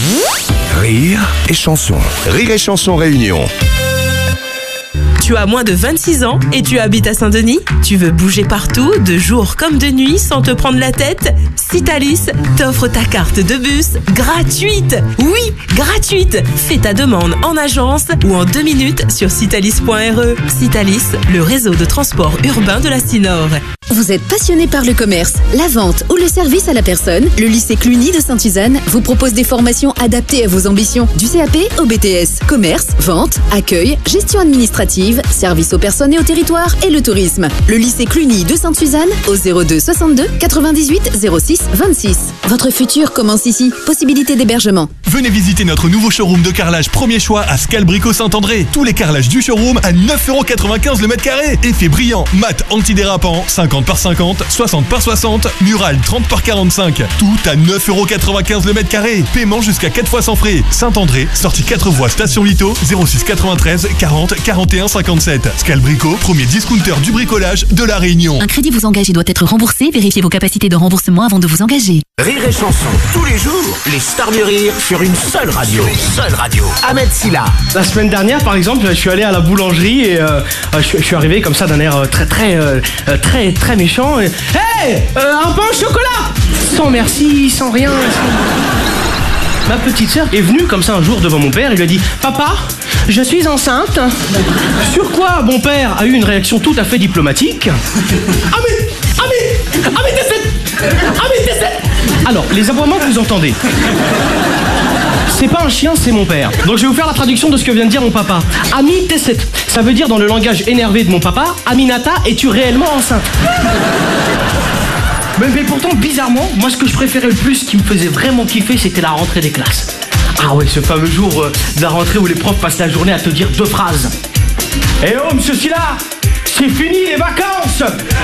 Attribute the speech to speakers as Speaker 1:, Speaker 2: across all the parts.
Speaker 1: Rire et chanson. Rire et chanson réunion.
Speaker 2: Tu as moins de 26 ans et tu habites à Saint-Denis? Tu veux bouger partout, de jour comme de nuit, sans te prendre la tête? Citalis t'offre ta carte de bus gratuite. Oui, gratuite. Fais ta demande en agence ou en 2 minutes sur citalis.re. Citalis, le réseau de transport urbain de la Sinor.
Speaker 3: Vous êtes passionné par le commerce, la vente ou le service à la personne? Le lycée Cluny de Sainte-Suzanne vous propose des formations adaptées à vos ambitions. Du CAP au BTS, commerce, vente, accueil, gestion administrative, service aux personnes et au territoire et le tourisme. Le lycée Cluny de Sainte-Suzanne au 02 62 98 06 26. Votre futur commence ici. Possibilité d'hébergement.
Speaker 4: Venez visiter notre nouveau showroom de carrelage premier choix à Scalbrico Saint-André. Tous les carrelages du showroom à 9,95 € le mètre carré. Effet brillant, mat antidérapant, 50 par 50, 60 par 60, mural 30 par 45. Tout à 9,95 € le mètre carré. Paiement jusqu'à 4 fois sans frais. Saint-André, sortie 4 voies Station Lito, 06 93 40 41 57. Scalbrico, premier discounter du bricolage de la Réunion.
Speaker 5: Un crédit vous engage et doit être remboursé. Vérifiez vos capacités de remboursement avant de vous engager.
Speaker 6: Rire et chanson, tous les jours, les stars du rire sur une seule radio. Ahmed Silla.
Speaker 7: La semaine dernière, par exemple, je suis allé à la boulangerie et je suis arrivé comme ça d'un air très méchant. Et, hey, un pain au chocolat? Sans merci, sans rien. Ma petite sœur est venue comme ça un jour devant mon père et lui a dit: Papa, je suis enceinte. Sur quoi mon père a eu une réaction tout à fait diplomatique. Alors, les aboiements que vous entendez, c'est pas un chien, c'est mon père. Donc je vais vous faire la traduction de ce que vient de dire mon papa. Ami Tesset, ça veut dire dans le langage énervé de mon papa: Aminata, es-tu réellement enceinte? Mais pourtant, bizarrement, moi ce que je préférais le plus, ce qui me faisait vraiment kiffer, c'était la rentrée des classes. Ah ouais, ce fameux jour de la rentrée où les profs passent la journée à te dire 2 phrases. Eh oh, monsieur Silla, c'est fini les vacances!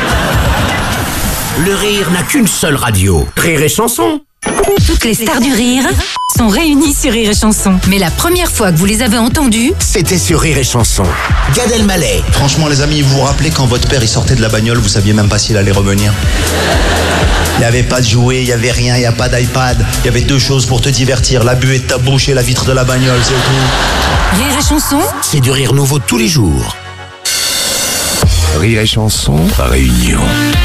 Speaker 6: Le rire n'a qu'une seule radio. Rire et chanson.
Speaker 5: Toutes les stars du rire sont réunies sur Rire et Chanson. Mais la première fois que vous les avez entendues,
Speaker 6: C'était sur Rire et chanson. Gad Elmaleh.
Speaker 8: Franchement les amis, vous vous rappelez quand votre père il sortait de la bagnole, vous saviez même pas s'il allait revenir? Il n'y avait pas de jouet, il n'y avait rien, il n'y a pas d'iPad. Il y avait 2 choses pour te divertir: la buée de ta bouche et la vitre de la bagnole, c'est tout.
Speaker 5: Rire et Chanson,
Speaker 6: C'est du rire nouveau tous les jours.
Speaker 1: Rire et chanson réunion.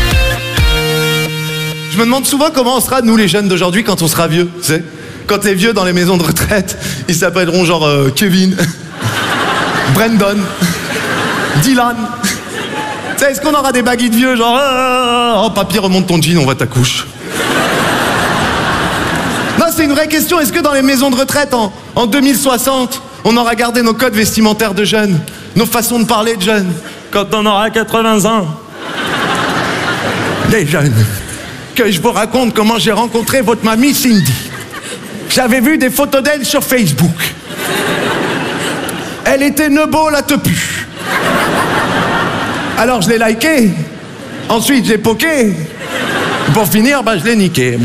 Speaker 9: Je me demande souvent comment on sera, nous les jeunes d'aujourd'hui, quand on sera vieux, tu sais. Quand les vieux dans les maisons de retraite, ils s'appelleront genre Kevin, Brandon, Dylan. Tu sais, est-ce qu'on aura des baguilles de vieux, genre oh papy, remonte ton jean, on va ta couche. Non, c'est une vraie question. Est-ce que dans les maisons de retraite, en 2060, on aura gardé nos codes vestimentaires de jeunes, nos façons de parler de jeunes, quand on aura 80 ans? Les jeunes, que je vous raconte comment j'ai rencontré votre mamie Cindy. J'avais vu des photos d'elle sur Facebook. Elle était nebo la tepu. Alors je l'ai liké. Ensuite j'ai poké. Pour finir, je l'ai niqué.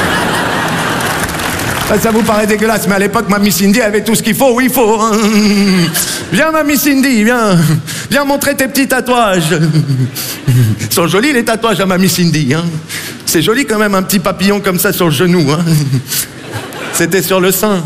Speaker 9: Ça vous paraît dégueulasse, mais à l'époque, mamie Cindy avait tout ce qu'il faut où il faut. Viens, mamie Cindy, viens. Viens montrer tes petits tatouages. Ils sont jolis, les tatouages à mamie Cindy. Hein. C'est joli quand même, un petit papillon comme ça sur le genou. Hein. C'était sur le sein.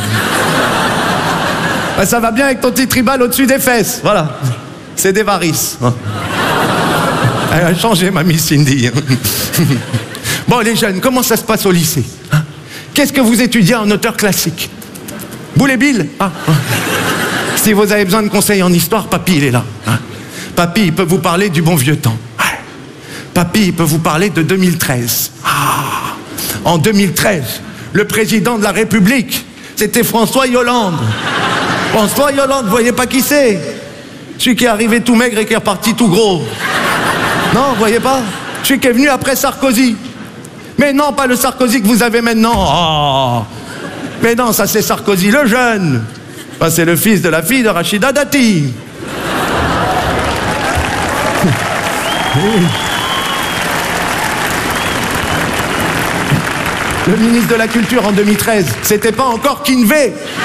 Speaker 9: Ça va bien avec ton petit tribal au-dessus des fesses. Voilà. C'est des varices. Elle a changé, mamie Cindy. Bon, les jeunes, comment ça se passe au lycée? Qu'est-ce que vous étudiez en auteur classique? Boule et Bill? Si vous avez besoin de conseils en histoire, papy, il est là. Papy, il peut vous parler du bon vieux temps. Papy, il peut vous parler de 2013. En 2013, le président de la République, c'était François Hollande. François Hollande, vous voyez pas qui c'est? Celui qui est arrivé tout maigre et qui est reparti tout gros. Non, vous voyez pas? Celui qui est venu après Sarkozy. Mais non, pas le Sarkozy que vous avez maintenant. Mais non, ça c'est Sarkozy le jeune. C'est le fils de la fille de Rachida Dati. Le ministre de la Culture en 2013, c'était pas encore Kinvey.